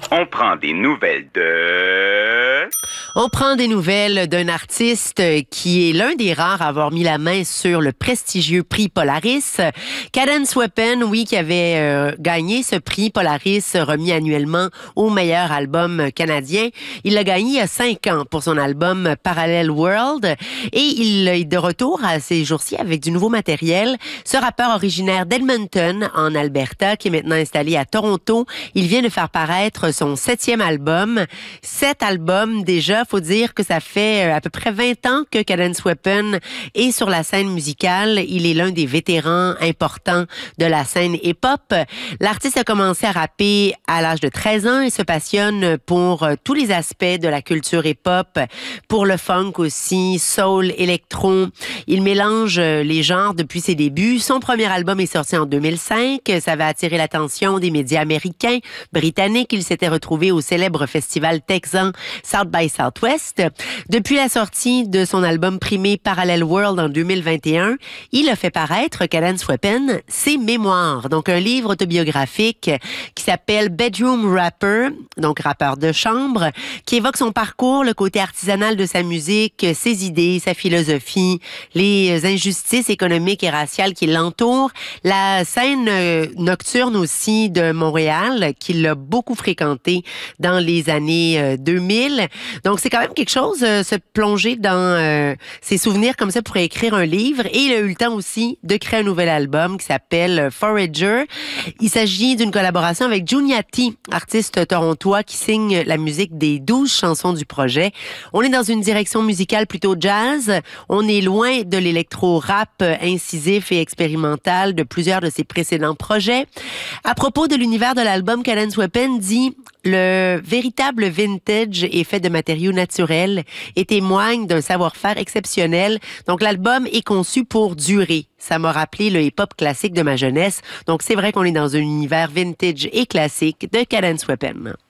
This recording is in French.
On prend des nouvelles de... On prend des nouvelles d'un artiste qui est l'un des rares à avoir mis la main sur le prestigieux prix Polaris. Cadence Weapon, oui, qui avait gagné ce prix Polaris remis annuellement au meilleur album canadien. Il l'a gagné il y a 5 ans pour son album Parallel World et il est de retour à ces jours-ci avec du nouveau matériel. Ce rappeur originaire d'Edmonton, en Alberta, qui est maintenant installé à Toronto, il vient de faire paraître son 7e album. 7 albums déjà. Faut dire que ça fait à peu près 20 ans que Cadence Weapon est sur la scène musicale. Il est l'un des vétérans importants de la scène hip-hop. L'artiste a commencé à rapper à l'âge de 13 ans et se passionne pour tous les aspects de la culture hip-hop, pour le funk aussi, soul, électro. Il mélange les genres depuis ses débuts. Son premier album est sorti en 2005. Ça avait attiré l'attention des médias américains, britanniques. Il s'était retrouvé au célèbre festival texan South by Southwest. Depuis la sortie de son album primé Parallel World en 2021, il a fait paraître, Cadence Weapon, ses mémoires. Donc, un livre autobiographique qui s'appelle Bedroom Rapper, donc rappeur de chambre, qui évoque son parcours, le côté artisanal de sa musique, ses idées, sa philosophie, les injustices économiques et raciales qui l'entourent, la scène nocturne aussi de Montréal, qu'il a beaucoup fréquenté dans les années 2000. Donc, c'est quand même quelque chose, se plonger dans ses souvenirs comme ça pour écrire un livre. Et il a eu le temps aussi de créer un nouvel album qui s'appelle Forager. Il s'agit d'une collaboration avec Juniati, artiste torontois qui signe la musique des 12 chansons du projet. On est dans une direction musicale plutôt jazz. On est loin de l'électro-rap incisif et expérimental de plusieurs de ses précédents projets. À propos de l'univers de l'album, Cadence Weapon dit: le véritable vintage est fait de matériaux naturels et témoigne d'un savoir-faire exceptionnel. Donc, l'album est conçu pour durer. Ça m'a rappelé le hip-hop classique de ma jeunesse. Donc, c'est vrai qu'on est dans un univers vintage et classique de Cadence Weapon.